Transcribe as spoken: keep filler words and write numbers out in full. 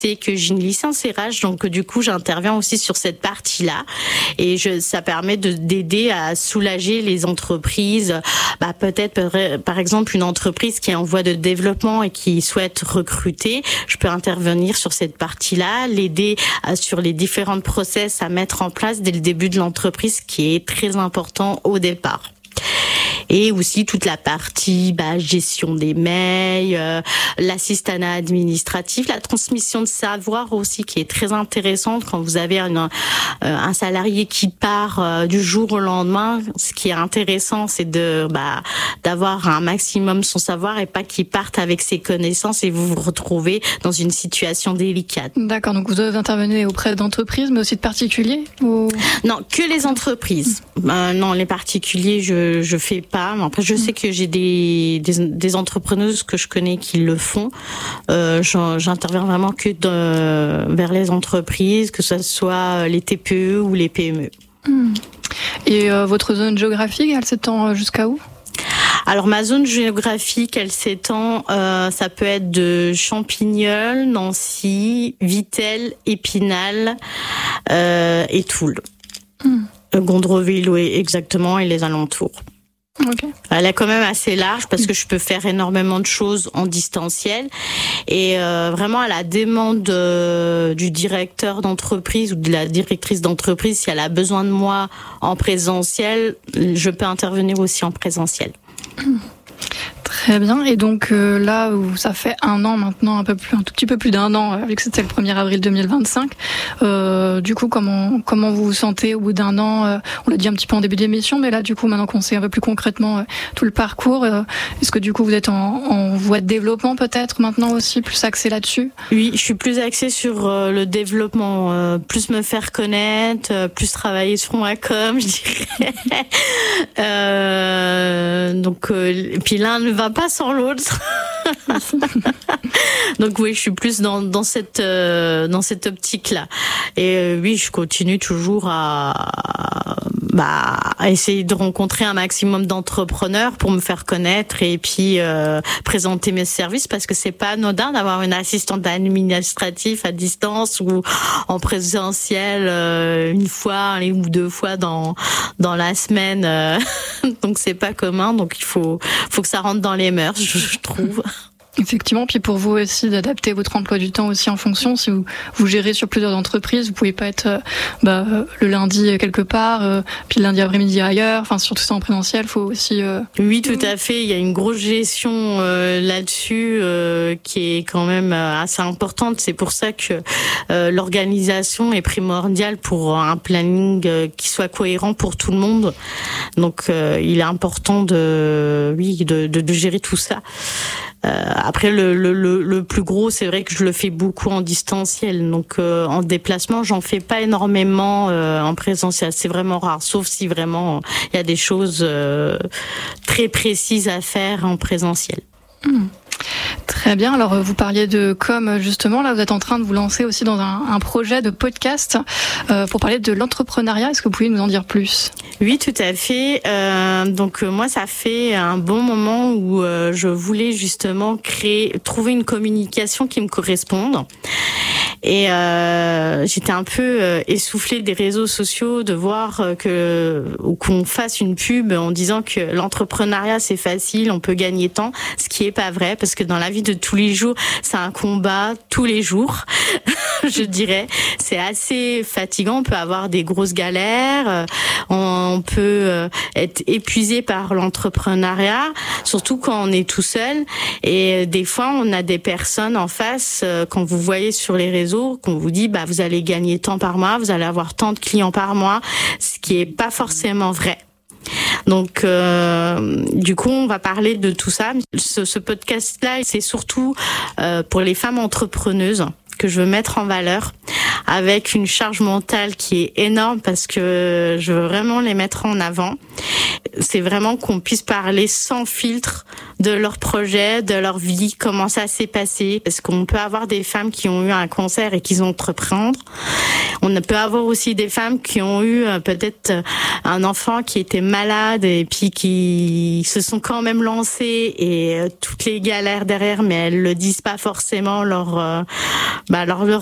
C'est que j'ai une licence R H, donc du coup j'interviens aussi sur cette partie-là et je, ça permet de d'aider à soulager les entreprises. Bah peut-être par exemple une entreprise qui est en voie de développement et qui souhaite recruter, je peux intervenir sur cette partie-là, l'aider à, sur les différents process à mettre en place dès le début de l'entreprise, qui est très important au départ. Et aussi toute la partie bah, gestion des mails, euh, l'assistanat administratif, la transmission de savoir aussi qui est très intéressante quand vous avez un, un salarié qui part euh, du jour au lendemain. Ce qui est intéressant, c'est de bah, d'avoir un maximum son savoir et pas qu'il parte avec ses connaissances et vous vous retrouvez dans une situation délicate. D'accord, donc vous intervenez auprès d'entreprises, mais aussi de particuliers ou... Non, que les entreprises. Euh, non, les particuliers, je je fais pas. Mais après, je sais que j'ai des, des des entrepreneuses que je connais qui le font. Euh, j'interviens vraiment que de, vers les entreprises, que ce soit les T P E ou les P M E. Mmh. Et euh, votre zone géographique, elle s'étend jusqu'à où ? Alors ma zone géographique, elle s'étend, euh, ça peut être de Champignol, Nancy, Vittel, Épinal euh, et Toul. Mmh. Gondreville, oui, exactement, et les alentours. Okay. Elle est quand même assez large parce que je peux faire énormément de choses en distanciel et euh, vraiment à la demande euh, du directeur d'entreprise ou de la directrice d'entreprise, si elle a besoin de moi en présentiel, je peux intervenir aussi en présentiel. Très bien. Et donc euh, là où ça fait un an maintenant, un peu plus, un tout petit peu plus d'un an, vu que c'était le premier avril deux mille vingt-cinq. Euh, du coup, comment comment vous vous sentez au bout d'un an euh, On l'a dit un petit peu en début d'émission, mais là, du coup, maintenant qu'on sait un peu plus concrètement euh, tout le parcours, euh, est-ce que du coup vous êtes en, en voie de développement peut-être maintenant aussi, plus axé là-dessus ? Oui, je suis plus axée sur euh, le développement, euh, plus me faire connaître, euh, plus travailler sur ma com, je dirais. euh, donc, euh, et puis l'un ne va pas sans l'autre. Donc oui, je suis plus dans dans cette euh, dans cette optique-là. Et euh, oui, je continue toujours à bah à essayer de rencontrer un maximum d'entrepreneurs pour me faire connaître et puis euh, présenter mes services, parce que c'est pas anodin d'avoir une assistante administrative à distance ou en présentiel euh, une fois ou deux fois dans dans la semaine. Euh, donc c'est pas commun. Donc il faut faut que ça rentre dans les mœurs, je, je trouve. Effectivement, puis pour vous aussi d'adapter votre emploi du temps aussi en fonction. Si vous vous gérez sur plusieurs entreprises, vous pouvez pas être euh, bah, le lundi quelque part, euh, puis le lundi après-midi ailleurs. Enfin, surtout ça en présentiel, faut aussi. Euh... Oui, tout à fait. Il y a une grosse gestion euh, là-dessus euh, qui est quand même assez importante. C'est pour ça que euh, l'organisation est primordiale pour un planning euh, qui soit cohérent pour tout le monde. Donc, euh, il est important de, oui, de, de, de gérer tout ça. Euh, après le, le le plus gros, c'est vrai que je le fais beaucoup en distanciel, donc euh, en déplacement j'en fais pas énormément euh, en présentiel, c'est vraiment rare, sauf si vraiment il y a des choses euh, très précises à faire en présentiel. Mmh. Très bien. Alors, vous parliez de com, justement. Là, vous êtes en train de vous lancer aussi dans un, un projet de podcast euh, pour parler de l'entrepreneuriat. Est-ce que vous pouvez nous en dire plus ? Oui, tout à fait. Euh, donc, moi, ça fait un bon moment où euh, je voulais justement créer, trouver une communication qui me corresponde. Et euh, j'étais un peu euh, essoufflée des réseaux sociaux de voir euh, que ou qu'on fasse une pub en disant que l'entrepreneuriat c'est facile, on peut gagner tant, ce qui est pas vrai, parce que dans la vie de tous les jours, c'est un combat tous les jours. Je dirais, c'est assez fatigant, on peut avoir des grosses galères, on peut euh, être épuisé par l'entrepreneuriat, surtout quand on est tout seul. Et des fois, on a des personnes en face, euh, quand vous voyez sur les réseaux, qu'on vous dit bah vous allez gagner tant par mois, vous allez avoir tant de clients par mois, ce qui est pas forcément vrai. Donc euh, du coup on va parler de tout ça. Ce, ce podcast-là, c'est surtout euh, pour les femmes entrepreneuses que je veux mettre en valeur, avec une charge mentale qui est énorme, parce que je veux vraiment les mettre en avant. C'est vraiment qu'on puisse parler sans filtre de leur projet, de leur vie, comment ça s'est passé, parce qu'on peut avoir des femmes qui ont eu un cancer et qui ont entreprendre. On peut avoir aussi des femmes qui ont eu euh, peut-être un enfant qui était malade et puis qui se sont quand même lancées et euh, toutes les galères derrière, mais elles le disent pas forcément leur, euh, bah, leur, leur